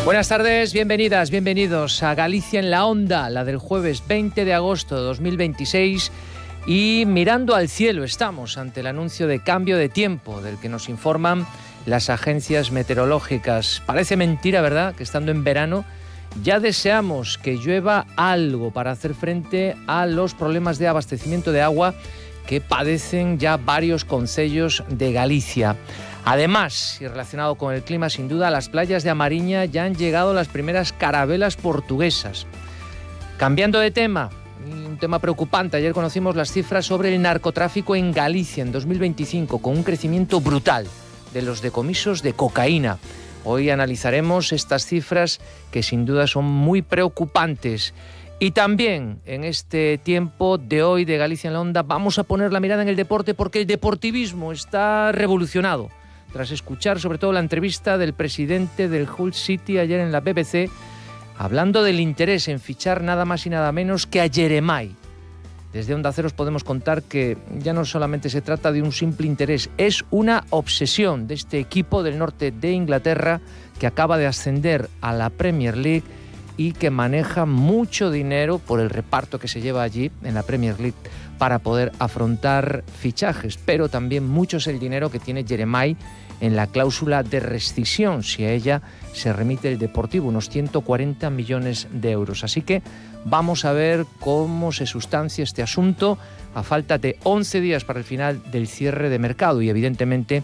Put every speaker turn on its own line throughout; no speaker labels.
Buenas tardes, bienvenidas, bienvenidos a Galicia en la Onda, la del jueves 20 de agosto de 2026. Y mirando al cielo estamos ante el anuncio de cambio de tiempo del que nos informan las agencias meteorológicas. Parece mentira, ¿verdad?, que estando en verano ya deseamos que llueva algo para hacer frente a los problemas de abastecimiento de agua que padecen ya varios concellos de Galicia. Además, y relacionado con el clima, sin duda, a las playas de A Mariña ya han llegado las primeras carabelas portuguesas. Cambiando de tema, un tema preocupante. Ayer conocimos las cifras sobre el narcotráfico en Galicia en 2025, con un crecimiento brutal de los decomisos de cocaína. Hoy analizaremos estas cifras que sin duda son muy preocupantes. Y también en este tiempo de hoy de Galicia en la Onda vamos a poner la mirada en el deporte, porque el deportivismo está revolucionado. Tras escuchar sobre todo la entrevista del presidente del Hull City ayer en la BBC, hablando del interés en fichar nada más y nada menos que a Jeremai. Desde Onda Cero os podemos contar que ya no solamente se trata de un simple interés, es una obsesión de este equipo del norte de Inglaterra que acaba de ascender a la Premier League y que maneja mucho dinero por el reparto que se lleva allí en la Premier League para poder afrontar fichajes, pero también mucho es el dinero que tiene Jeremai en la cláusula de rescisión, si a ella se remite el Deportivo, unos 140 millones de euros. Así que vamos a ver cómo se sustancia este asunto a falta de 11 días para el final del cierre de mercado y evidentemente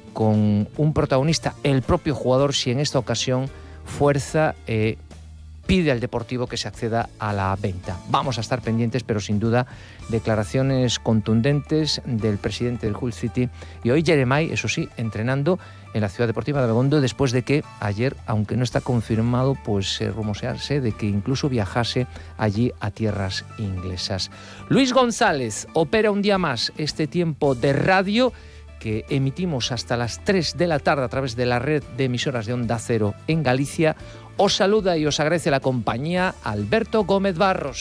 con un protagonista, el propio jugador, si en esta ocasión fuerza pide al Deportivo que se acceda a la venta. Vamos a estar pendientes, pero sin duda declaraciones contundentes del presidente del Hull City. Y hoy Jeremai, eso sí, entrenando en la Ciudad Deportiva de Abegondo, después de que ayer, aunque no está confirmado, pues rumorearse de que incluso viajase allí a tierras inglesas. Luis González opera un día más este tiempo de radio que emitimos hasta las 3 de la tarde a través de la red de emisoras de Onda Cero en Galicia. Os saluda y os agradece la compañía Alberto Gómez Barros.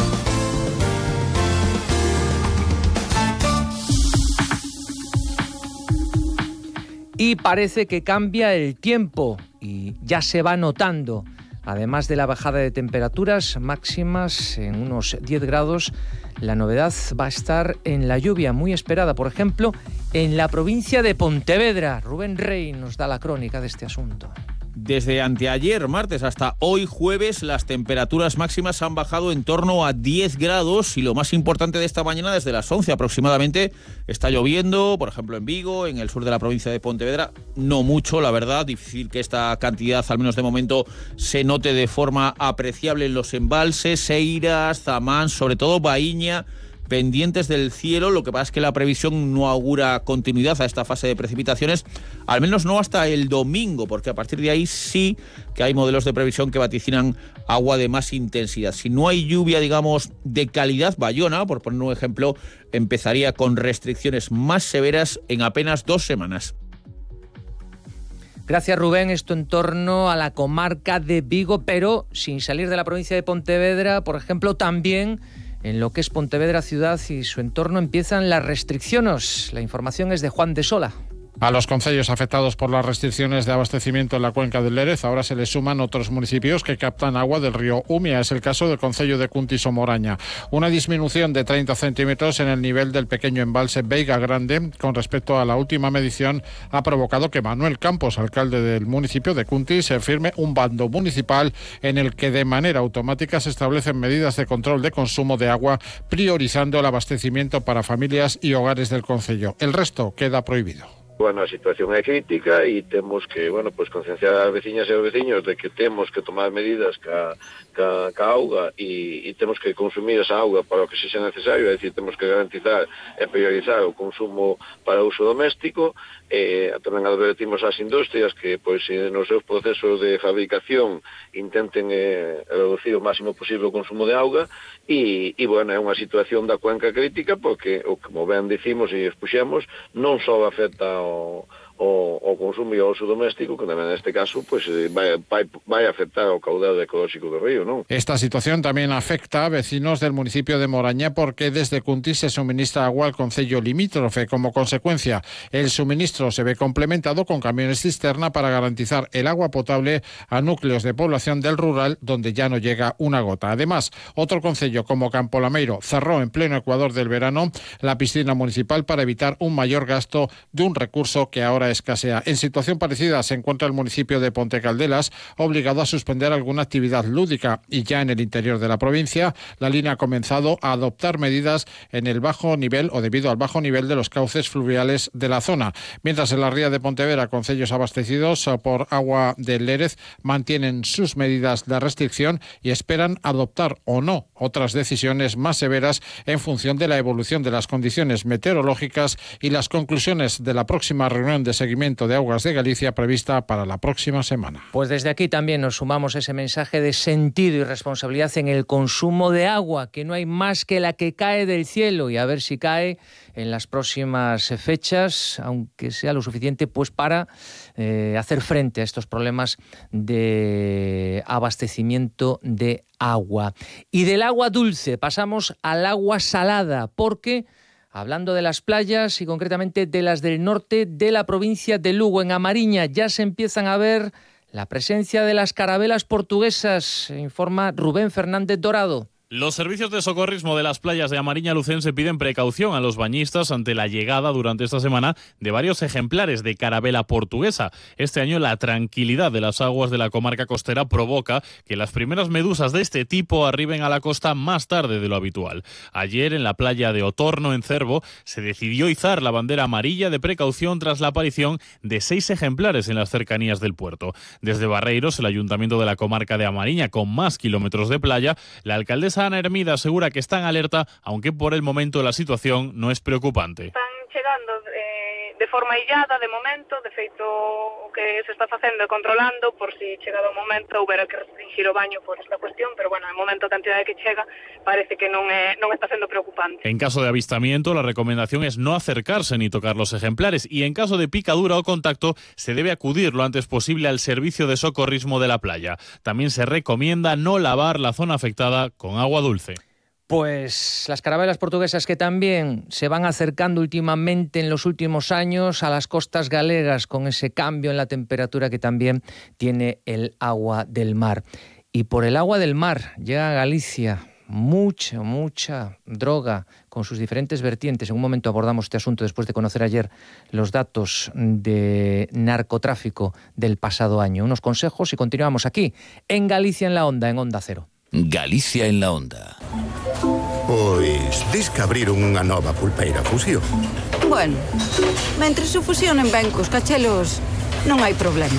Y parece que cambia el tiempo y ya se va notando. Además de la bajada de temperaturas máximas en unos 10 grados, la novedad va a estar en la lluvia muy esperada, por ejemplo, en la provincia de Pontevedra. Rubén Rey nos da la crónica de este asunto.
Desde anteayer, martes, hasta hoy, jueves, las temperaturas máximas han bajado en torno a 10 grados y lo más importante de esta mañana, desde las 11 aproximadamente, está lloviendo, por ejemplo, en Vigo, en el sur de la provincia de Pontevedra. No mucho, la verdad, difícil que esta cantidad, al menos de momento, se note de forma apreciable en los embalses, Seiras, Zamán, sobre todo Baíña, pendientes del cielo. Lo que pasa es que la previsión no augura continuidad a esta fase de precipitaciones, al menos no hasta el domingo, porque a partir de ahí sí que hay modelos de previsión que vaticinan agua de más intensidad. Si no hay lluvia, digamos, de calidad, Bayona, por poner un ejemplo, empezaría con restricciones más severas en apenas 2 semanas.
Gracias, Rubén. Esto en torno a la comarca de Vigo, pero sin salir de la provincia de Pontevedra, por ejemplo, también en lo que es Pontevedra ciudad y su entorno empiezan las restricciones. La información es de Juan de Sola.
A los concellos afectados por las restricciones de abastecimiento en la cuenca del Lérez ahora se les suman otros municipios que captan agua del río Umia. Es el caso del concello de Cuntis o Moraña. Una disminución de 30 centímetros en el nivel del pequeño embalse Veiga Grande con respecto a la última medición ha provocado que Manuel Campos, alcalde del municipio de Cuntis, firme un bando municipal en el que de manera automática se establecen medidas de control de consumo de agua, priorizando el abastecimiento para familias y hogares del concello. El resto queda prohibido.
Bueno, a situación é crítica e temos que, bueno, pues concienciar as veciñas e os veciños de que temos que tomar medidas ca auga e temos que consumir esa auga para o que sexa necesario, é dicir, temos que garantizar e priorizar o consumo para uso doméstico. Tamén advertimos ás industrias que, pois, nos seus procesos de fabricación intenten reducir o máximo posible o consumo de auga e bueno, é unha situación da cuenca crítica porque, como ben dicimos e expuxemos, non só afecta o consumo e o uso doméstico, que tamén neste caso pues, vai afectar ao caudal ecolóxico do río, non?
Esta situación también afecta a vecinos del municipio de Moraña porque desde Cuntis se suministra agua al concello limítrofe. Como consecuencia, el suministro se ve complementado con camiones cisterna para garantizar el agua potable a núcleos de población del rural donde ya no llega una gota. Además, otro concello como Campolameiro cerró en pleno ecuador del verano la piscina municipal para evitar un mayor gasto de un recurso que ahora escasea. En situación parecida se encuentra el municipio de Ponte Caldelas, obligado a suspender alguna actividad lúdica, y ya en el interior de la provincia la línea ha comenzado a adoptar medidas en el bajo nivel o debido al bajo nivel de los cauces fluviales de la zona. Mientras en la ría de Pontevedra, concellos abastecidos por agua del Lérez mantienen sus medidas de restricción y esperan adoptar o no otras decisiones más severas en función de la evolución de las condiciones meteorológicas y las conclusiones de la próxima reunión de seguimiento de aguas de Galicia prevista para la próxima semana.
Pues desde aquí también nos sumamos ese mensaje de sentido y responsabilidad en el consumo de agua, que no hay más que la que cae del cielo, y a ver si cae en las próximas fechas, aunque sea lo suficiente pues para hacer frente a estos problemas de abastecimiento de agua. Y del agua dulce pasamos al agua salada, porque hablando de las playas y concretamente de las del norte de la provincia de Lugo, en Amariña, ya se empiezan a ver la presencia de las carabelas portuguesas, informa Rubén Fernández Dorado.
Los servicios de socorrismo de las playas de Amariña Lucense piden precaución a los bañistas ante la llegada durante esta semana de varios ejemplares de carabela portuguesa. Este año la tranquilidad de las aguas de la comarca costera provoca que las primeras medusas de este tipo arriben a la costa más tarde de lo habitual. Ayer en la playa de Otorno, en Cervo, se decidió izar la bandera amarilla de precaución tras la aparición de 6 ejemplares en las cercanías del puerto. Desde Barreiros, el ayuntamiento de la comarca de Amariña, con más kilómetros de playa, la alcaldesa Ana Hermida asegura que está en alerta, aunque por el momento la situación no es preocupante.
Están chegando de forma illada, de momento, de feito o que se está facendo e controlando por si chegado o momento houbera que restringir o baño por esta cuestión, pero bueno, de momento a cantidade que chega parece que non está sendo preocupante.
En caso de avistamiento, la recomendación es no acercarse ni tocar los ejemplares, y en caso de picadura o contacto se debe acudir lo antes posible al servicio de socorrismo de la playa. También se recomienda no lavar la zona afectada con agua dulce.
Pues las carabelas portuguesas que también se van acercando últimamente en los últimos años a las costas galegas, con ese cambio en la temperatura que también tiene el agua del mar. Y por el agua del mar llega a Galicia mucha droga con sus diferentes vertientes. En un momento abordamos este asunto después de conocer ayer los datos de narcotráfico del pasado año. Unos consejos y continuamos aquí en Galicia en la Onda, en Onda Cero.
Galicia en la Onda.
Pois, dis que abriron unha nova pulpeira Fusión.
Bueno, mentres o fusionen ben cos cachelos, non hai problema.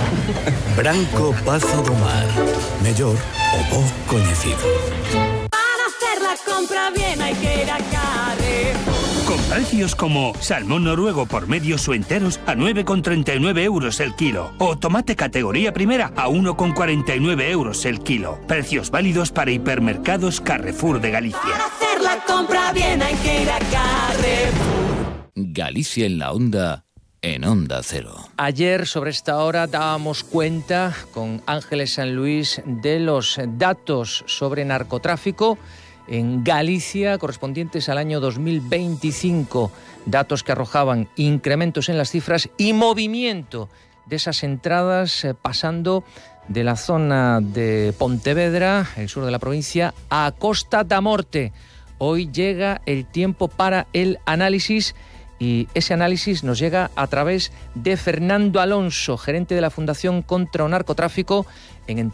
Branco Pazo do Mar. Mellor o bo coñecido.
Para hacer la compra bien hay que ir a Carrefour.
Con precios como salmón noruego por medios o enteros a 9,39 euros el kilo. O tomate categoría primera a 1,49 euros el kilo. Precios válidos para hipermercados Carrefour de Galicia.
Para hacer la compra bien hay que ir a Carrefour.
Galicia en la Onda, en Onda Cero.
Ayer sobre esta hora dábamos cuenta con Ángeles San Luis de los datos sobre narcotráfico en Galicia correspondientes al año 2025, datos que arrojaban incrementos en las cifras y movimiento de esas entradas pasando de la zona de Pontevedra, el sur de la provincia, a Costa da Morte. Hoy llega el tiempo para el análisis, y ese análisis nos llega a través de Fernando Alonso, gerente de la Fundación contra o Narcotráfico, en